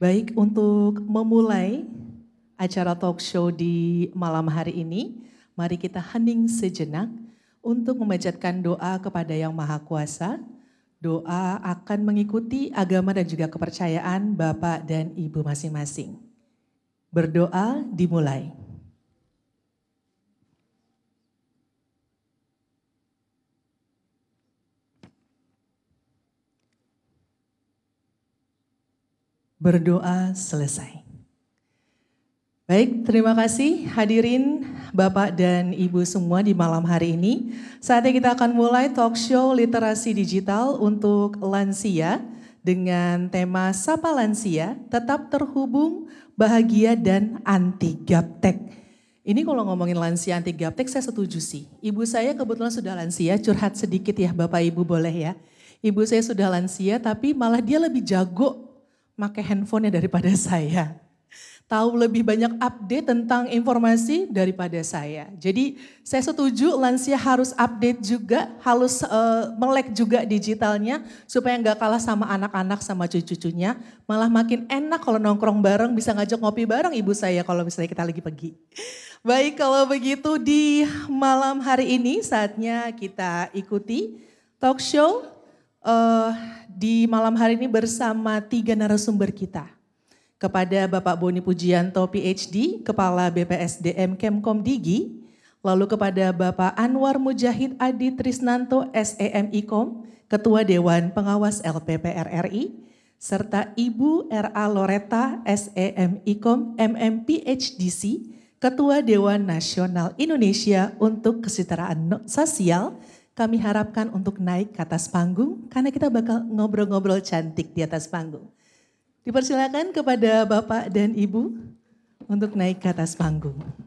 Baik, untuk memulai acara talk show di malam hari ini, mari kita hening sejenak untuk memanjatkan doa kepada Yang Maha Kuasa. Doa akan mengikuti agama dan juga kepercayaan Bapak dan Ibu masing-masing. Berdoa dimulai. Berdoa selesai. Baik, terima kasih hadirin Bapak dan Ibu semua di malam hari ini. Saatnya kita akan mulai talk show literasi digital untuk lansia dengan tema Sapa Lansia, tetap terhubung, bahagia dan anti gaptek. Ini kalau ngomongin lansia anti gaptek saya setuju sih. Ibu saya kebetulan sudah lansia, curhat sedikit ya Bapak Ibu boleh ya. Ibu saya sudah lansia tapi malah dia lebih jago pakai handphonenya daripada saya. Tahu lebih banyak update tentang informasi daripada saya. Jadi saya setuju lansia harus update juga, harus melek juga digitalnya supaya nggak kalah sama anak-anak sama cucu-cucunya. Malah makin enak kalau nongkrong bareng, bisa ngajak ngopi bareng ibu saya kalau misalnya kita lagi pergi. Baik, kalau begitu di malam hari ini saatnya kita ikuti talk show di malam hari ini bersama 3 narasumber kita. Kepada Bapak Boni Pujianto PhD, Kepala BPSDM Kemkom Digi, lalu kepada Bapak Anwar Mujahid Adi Trisnanto SEM Ikom, Ketua Dewan Pengawas LPPR RI, serta Ibu R.A. Loretta SEM Ikom MM PhDC, Ketua Dewan Nasional Indonesia untuk Kesejahteraan Sosial. Kami harapkan untuk naik ke atas panggung karena kita bakal ngobrol-ngobrol cantik di atas panggung. Dipersilakan kepada Bapak dan Ibu untuk naik ke atas panggung.